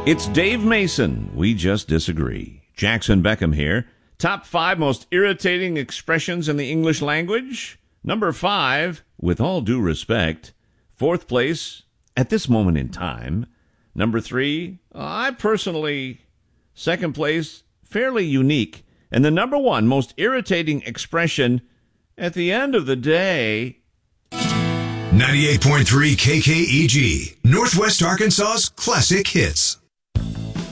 It's Dave Mason. We just disagree. Jackson Beckham here. Top 5 most irritating expressions in the English language. Number 5, with all due respect. 4th place, at this moment in time. Number 3, I personally. 2nd place, fairly unique. And the number 1 most irritating expression, at the end of the day. 98.3 KKEG, Northwest Arkansas's classic hits.